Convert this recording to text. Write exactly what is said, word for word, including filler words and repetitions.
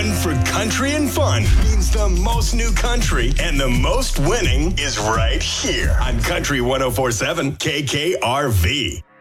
One for country and fun means the most new country and the most winning is right here on Country one oh four point seven K K R V.